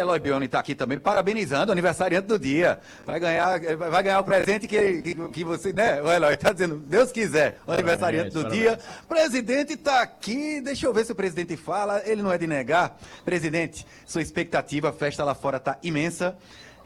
Eloy Bioni está aqui também, parabenizando o aniversariante do dia. Vai ganhar o presente que você, né? O Eloy está dizendo, Deus quiser, o aniversariante do dia. O presidente está aqui, deixa eu ver se o presidente fala, ele não é de negar. Presidente, sua expectativa, a festa lá fora está imensa.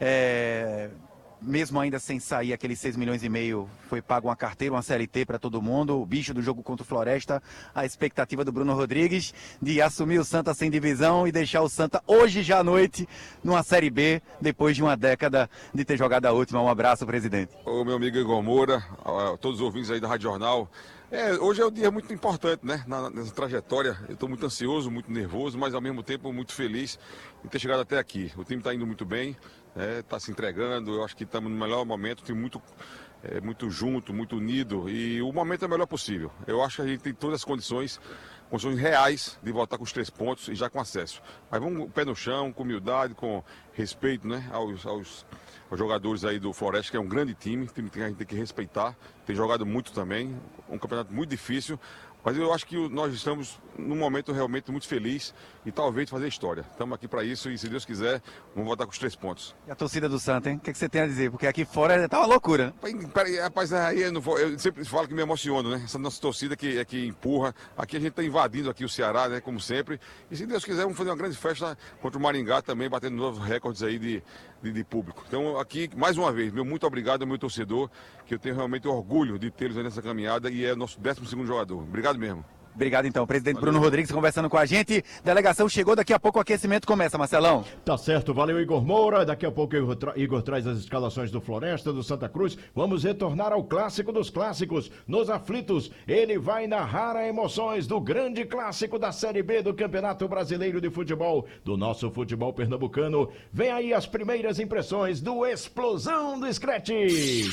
Mesmo ainda sem sair aqueles 6,5 milhões, foi pago uma carteira, uma CLT para todo mundo, o bicho do jogo contra o Floresta, a expectativa do Bruno Rodrigues de assumir o Santa sem divisão e deixar o Santa hoje já à noite numa Série B, depois de uma década de ter jogado a última. Um abraço, presidente. Ô, meu amigo Igor Moura, todos os ouvintes aí da Rádio Jornal. Hoje é um dia muito importante, né, nessa trajetória. Eu estou muito ansioso, muito nervoso, mas ao mesmo tempo muito feliz em ter chegado até aqui. O time está indo muito bem, está se entregando, eu acho que estamos no melhor momento, tem muito junto, muito unido e o momento é o melhor possível. Eu acho que a gente tem todas as condições reais de voltar com os 3 pontos e já com acesso. Mas vamos pé no chão, com humildade, com respeito, né, aos jogadores aí do Floresta, que é um grande time que a gente tem que respeitar, tem jogado muito também, um campeonato muito difícil, mas eu acho que nós estamos num momento realmente muito feliz e talvez fazer história. Estamos aqui para isso e, se Deus quiser, vamos voltar com os 3 pontos. E a torcida do Santa, hein? O que você tem a dizer? Porque aqui fora tá uma loucura. Peraí, rapaz, aí eu sempre falo que me emociono, né? Essa nossa torcida que empurra. Aqui a gente está invadindo aqui o Ceará, né? Como sempre. E se Deus quiser, vamos fazer uma grande festa contra o Maringá também, batendo novos recordes aí de público. Então, aqui, mais uma vez, meu muito obrigado ao meu torcedor, que eu tenho realmente orgulho de tê-los nessa caminhada e é nosso 12º jogador. Obrigado mesmo. Obrigado, então. Presidente Bruno Rodrigues conversando com a gente. Delegação chegou, daqui a pouco o aquecimento começa, Marcelão. Tá certo, valeu, Igor Moura. Daqui a pouco Igor traz as escalações do Floresta, do Santa Cruz. Vamos retornar ao clássico dos clássicos. Nos aflitos, ele vai narrar as emoções do grande clássico da Série B do Campeonato Brasileiro de Futebol, do nosso futebol pernambucano. Vem aí as primeiras impressões do Explosão do Scratch.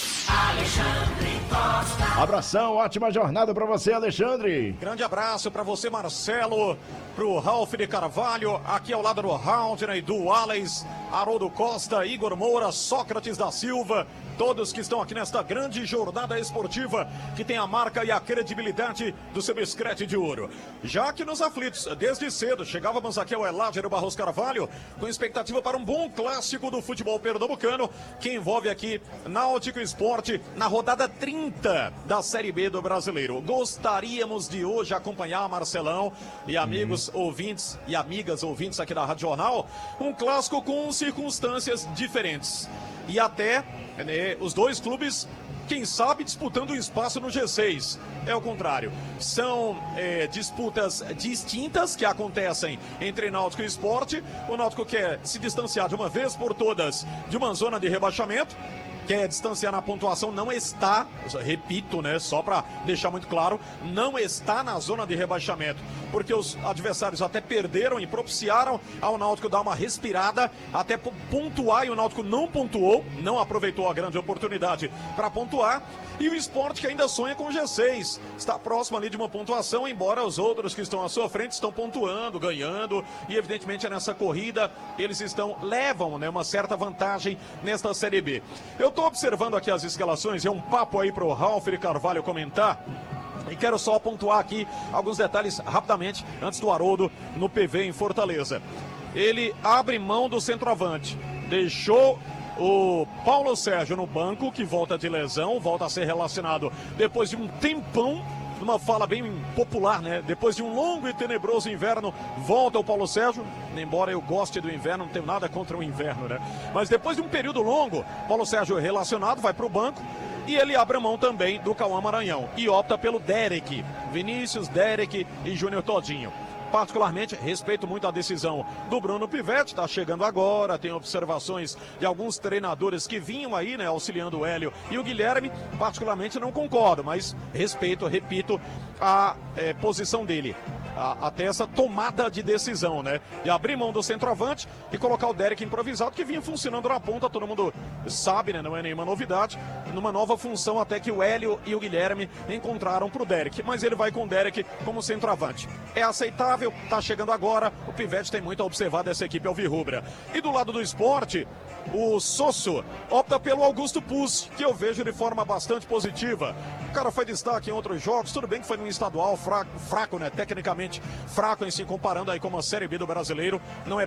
Alexandre Costa. Abração, ótima jornada pra você, Alexandre. Grande abraço pra você, Marcelo, pro Ralf de Carvalho, aqui ao lado do Haldner, do Alex, Haroldo Costa, Igor Moura, Sócrates da Silva, todos que estão aqui nesta grande jornada esportiva que tem a marca e a credibilidade do seu Scratch de ouro. Já que nos aflitos, desde cedo, chegávamos aqui ao Eládio Barros Carvalho com expectativa para um bom clássico do futebol pernambucano que envolve aqui Náutico Esporte na rodada 30 da Série B do Brasileiro. Gostaríamos de hoje acompanhar, Marcelão e amigos ouvintes e amigas ouvintes aqui da Rádio Jornal, um clássico com circunstâncias diferentes. E até os dois clubes, quem sabe, disputando um espaço no G6. É o contrário. São disputas distintas que acontecem entre Náutico e Sport. O Náutico quer se distanciar de uma vez por todas de uma zona de rebaixamento. Quer distanciar na pontuação, não está, repito, né, só para deixar muito claro, não está na zona de rebaixamento, porque os adversários até perderam e propiciaram ao Náutico dar uma respirada, até pontuar, e o Náutico não pontuou, não aproveitou a grande oportunidade para pontuar. E o Sport, que ainda sonha com o G6, está próximo ali de uma pontuação, embora os outros que estão à sua frente estão pontuando, ganhando, e evidentemente nessa corrida eles levam, né, uma certa vantagem nesta Série B. Eu estou observando aqui as escalações, é um papo aí para o Ralf de Carvalho comentar. E quero só pontuar aqui alguns detalhes rapidamente antes do Haroldo no PV em Fortaleza. Ele abre mão do centroavante, deixou o Paulo Sérgio no banco, que volta de lesão, volta a ser relacionado depois de um tempão, numa fala bem popular, né? Depois de um longo e tenebroso inverno, volta o Paulo Sérgio, embora eu goste do inverno, não tenho nada contra o inverno, né? Mas depois de um período longo, Paulo Sérgio relacionado, vai para o banco, e ele abre mão também do Cauã Maranhão, e opta pelo Derek, Vinícius, Derek e Júnior Todinho. Particularmente, respeito muito a decisão do Bruno Pivetti, está chegando agora, tem observações de alguns treinadores que vinham aí, né, auxiliando o Hélio e o Guilherme. Particularmente não concordo, mas respeito, repito, a posição dele. Até essa tomada de decisão, né? De abrir mão do centroavante e colocar o Derek improvisado, que vinha funcionando na ponta, todo mundo sabe, né? Não é nenhuma novidade. Numa nova função, até que o Hélio e o Guilherme encontraram pro Derek. Mas ele vai com o Derek como centroavante. É aceitável, tá chegando agora. O Pivete tem muito a observar dessa equipe alvirrubra. E do lado do Sport, o Sosso opta pelo Augusto Puz, que eu vejo de forma bastante positiva. O cara foi destaque em outros jogos, tudo bem que foi num estadual fraco, né? Tecnicamente fraco em si, comparando aí com uma Série B do Brasileiro. Não é